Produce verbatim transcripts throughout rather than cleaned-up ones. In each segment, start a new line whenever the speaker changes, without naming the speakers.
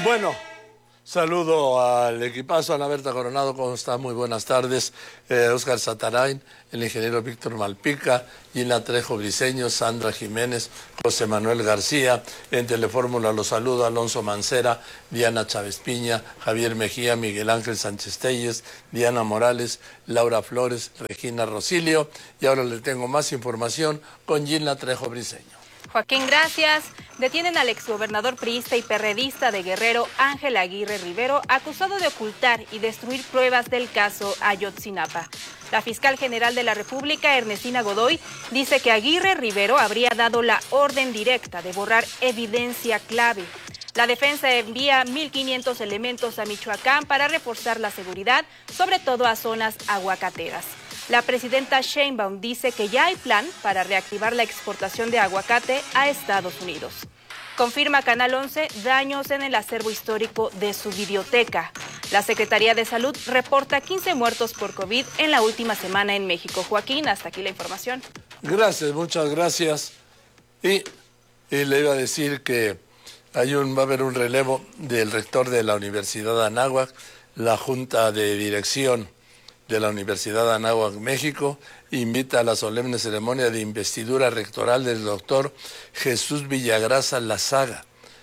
Bueno, saludo al equipazo, Ana Berta Coronado, ¿cómo está? Muy buenas tardes. Eh, Oscar Satarain, el ingeniero Víctor Malpica, Gina Trejo Briceño, Sandra Jiménez, José Manuel García. En Telefórmula los saludo Alonso Mancera, Diana Chávez Piña, Javier Mejía, Miguel Ángel Sánchez Telles, Diana Morales, Laura Flores, Regina Rosilio. Y ahora le tengo más información con Gina Trejo Briceño.
Joaquín, gracias. Detienen al exgobernador priista y perredista de Guerrero, Ángel Aguirre Rivero, acusado de ocultar y destruir pruebas del caso Ayotzinapa. La fiscal general de la República, Ernestina Godoy, dice que Aguirre Rivero habría dado la orden directa de borrar evidencia clave. La defensa envía mil quinientos elementos a Michoacán para reforzar la seguridad, sobre todo a zonas aguacateras. La presidenta Sheinbaum dice que ya hay plan para reactivar la exportación de aguacate a Estados Unidos. Confirma Canal once daños en el acervo histórico de su biblioteca. La Secretaría de Salud reporta quince muertos por COVID en la última semana en México. Joaquín, hasta aquí la información.
Gracias, muchas gracias. Y, y le iba a decir que hay un, va a haber un relevo del rector de la Universidad de Anáhuac, la Junta de Dirección de la Universidad de Anáhuac, México, invita a la solemne ceremonia de investidura rectoral del doctor Jesús Villagrasa Lazaga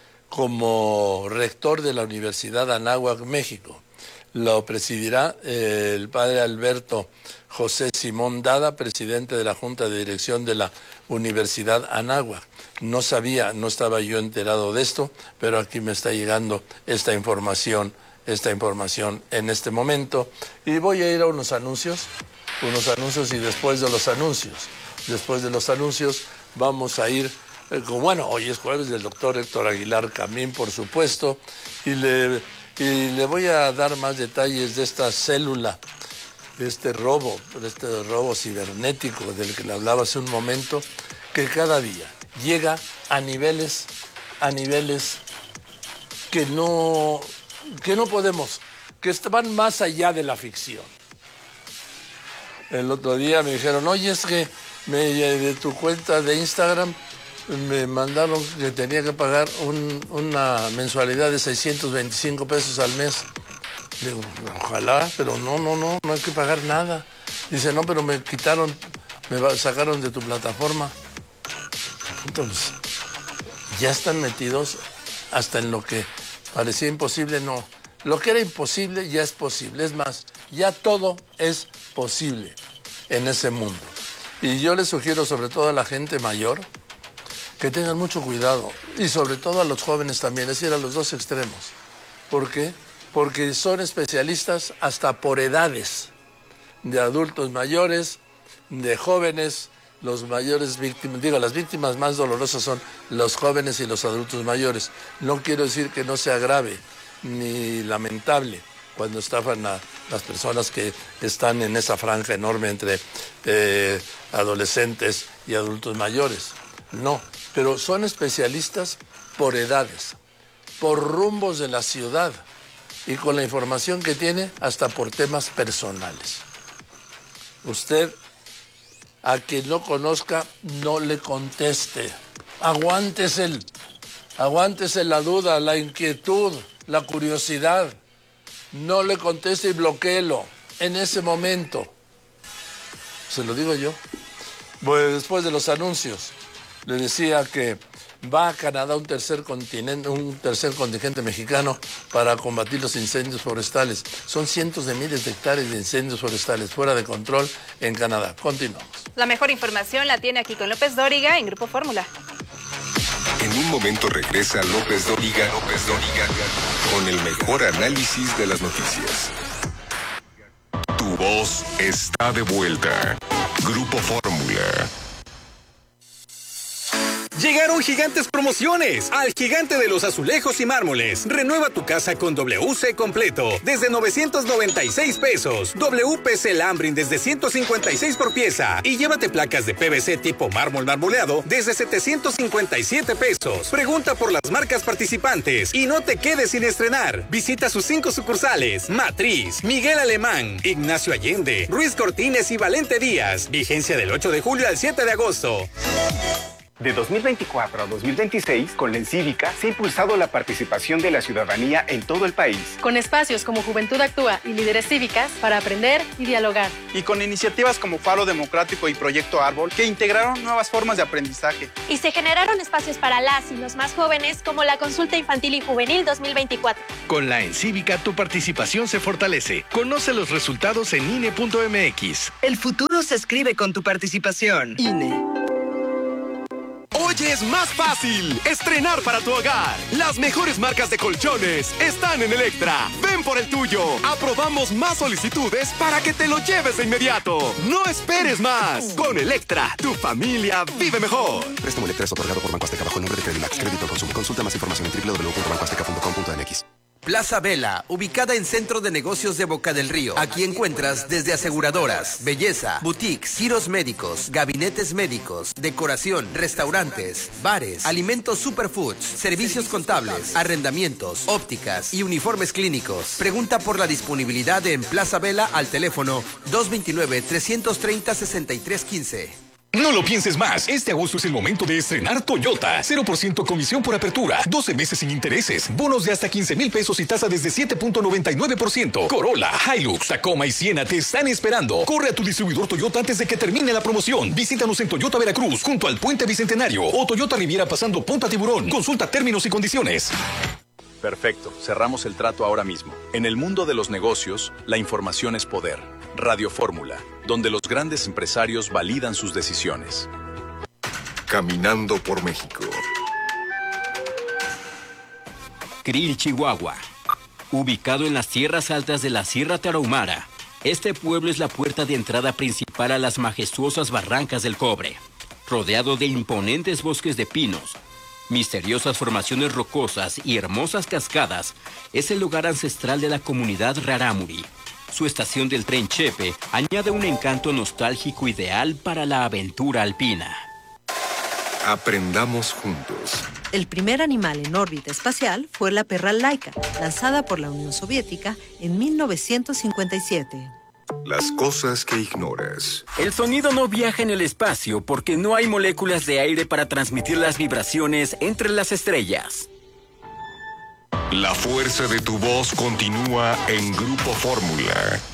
como rector de la Universidad de Anáhuac, México. Lo presidirá eh, el padre Alberto José Simón Dada, presidente de la Junta de Dirección de la Universidad Anáhuac. No sabía, no estaba yo enterado de esto, pero aquí me está llegando esta información esta información en este momento. Y voy a ir a unos anuncios, unos anuncios y después de los anuncios, después de los anuncios vamos a ir, eh, con, bueno, hoy es jueves del doctor Héctor Aguilar Camín, por supuesto, y le, y le voy a dar más detalles de esta célula, de este robo, de este robo cibernético del que le hablaba hace un momento, que cada día llega a niveles, a niveles que no... que no podemos, que van más allá de la ficción. El otro día me dijeron, oye, es que me, de tu cuenta de Instagram me mandaron que tenía que pagar un, una mensualidad de seiscientos veinticinco pesos al mes. Le digo, ojalá, pero no, no, no, no hay que pagar nada. Dice, no, pero me quitaron, me sacaron de tu plataforma. Entonces, ya están metidos hasta en lo que parecía imposible, no. Lo que era imposible ya es posible. Es más, ya todo es posible en ese mundo. Y yo les sugiero, sobre todo a la gente mayor, que tengan mucho cuidado. Y sobre todo a los jóvenes también, es decir, a los dos extremos. ¿Por qué? Porque son especialistas hasta por edades. De adultos mayores, de jóvenes, los mayores víctimas, digo, las víctimas más dolorosas son los jóvenes y los adultos mayores. No quiero decir que no sea grave ni lamentable cuando estafan a las personas que están en esa franja enorme entre eh, adolescentes y adultos mayores. No, pero son especialistas por edades, por rumbos de la ciudad y con la información que tiene hasta por temas personales. Usted, a quien no conozca, no le conteste. Aguántese, el, aguántese la duda, la inquietud, la curiosidad. No le conteste y bloquéelo en ese momento. Se lo digo yo. Pues después de los anuncios, le decía que va a Canadá un tercer continente, un tercer contingente mexicano para combatir los incendios forestales. Son cientos de miles de hectáreas de incendios forestales fuera de control en Canadá. Continuamos.
La mejor información la tiene aquí con López Dóriga en Grupo Fórmula.
En un momento regresa López Dóriga, López Dóriga, con el mejor análisis de las noticias. Tu voz está de vuelta. Grupo Fórmula.
Llegaron gigantes promociones al Gigante de los Azulejos y Mármoles. Renueva tu casa con W C completo desde novecientos noventa y seis pesos. W P C Lambrin desde ciento cincuenta y seis por pieza. Y llévate placas de P V C tipo mármol marmoleado desde setecientos cincuenta y siete pesos. Pregunta por las marcas participantes y no te quedes sin estrenar. Visita sus cinco sucursales: Matriz, Miguel Alemán, Ignacio Allende, Ruiz Cortines y Valente Díaz. Vigencia del ocho de julio al siete de agosto.
De dos mil veinticuatro a dos mil veintiséis, con la Encívica se ha impulsado la participación de la ciudadanía en todo el país.
Con espacios como Juventud Actúa y Líderes Cívicas para aprender y dialogar.
Y con iniciativas como Faro Democrático y Proyecto Árbol que integraron nuevas formas de aprendizaje.
Y se generaron espacios para las y los más jóvenes como la Consulta Infantil y Juvenil dos mil veinticuatro.
Con la Encívica tu participación se fortalece. Conoce los resultados en I N E punto M X.
El futuro se escribe con tu participación. I N E.
Hoy es más fácil estrenar para tu hogar. Las mejores marcas de colchones están en Electra. Ven por el tuyo. Aprobamos más solicitudes para que te lo lleves de inmediato. No esperes más. Con Electra, tu familia vive mejor.
Préstamo Electra es otorgado por Banco Azteca bajo el nombre de Credimax. Crédito al consumo. Consulta más información en doble u doble u doble u punto banco azteca punto com punto m x.
Plaza Vela, ubicada en Centro de Negocios de Boca del Río. Aquí encuentras desde aseguradoras, belleza, boutiques, giros médicos, gabinetes médicos, decoración, restaurantes, bares, alimentos superfoods, servicios contables, arrendamientos, ópticas y uniformes clínicos. Pregunta por la disponibilidad en Plaza Vela al teléfono dos dos nueve, tres tres cero, seis tres uno cinco.
No lo pienses más. Este agosto es el momento de estrenar Toyota. cero por ciento comisión por apertura. doce meses sin intereses. Bonos de hasta quince mil pesos y tasa desde siete punto noventa y nueve por ciento. Corolla, Hilux, Tacoma y Siena te están esperando. Corre a tu distribuidor Toyota antes de que termine la promoción. Visítanos en Toyota Veracruz, junto al Puente Bicentenario. O Toyota Riviera pasando Punta Tiburón. Consulta términos y condiciones.
Perfecto. Cerramos el trato ahora mismo. En el mundo de los negocios, la información es poder. Radio Fórmula, donde los grandes empresarios validan sus decisiones.
Caminando por México.
Krill, Chihuahua. Ubicado en las tierras altas de la Sierra Tarahumara, este pueblo es la puerta de entrada principal a las majestuosas barrancas del Cobre. Rodeado de imponentes bosques de pinos, misteriosas formaciones rocosas y hermosas cascadas, es el lugar ancestral de la comunidad rarámuri. Su estación del tren Chepe añade un encanto nostálgico ideal para la aventura alpina.
Aprendamos juntos.
El primer animal en órbita espacial fue la perra Laika, lanzada por la Unión Soviética en mil novecientos cincuenta y siete.
Las cosas que ignoras.
El sonido no viaja en el espacio porque no hay moléculas de aire para transmitir las vibraciones entre las estrellas.
La fuerza de tu voz continúa en Grupo Fórmula.